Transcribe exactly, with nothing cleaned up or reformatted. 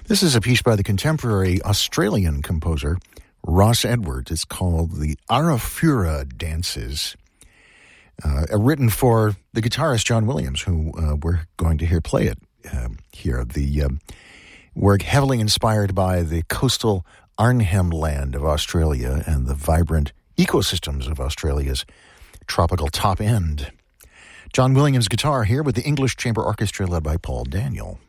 This is a piece by the contemporary Australian composer Ross Edwards. It's called the Arafura Dances, uh, written for the guitarist John Williams, who uh, we're going to hear play it uh, here. The um, work heavily inspired by the coastal Arnhem Land of Australia and the vibrant ecosystems of Australia's tropical top end. John Williams guitar here with the English Chamber Orchestra led by Paul Daniel.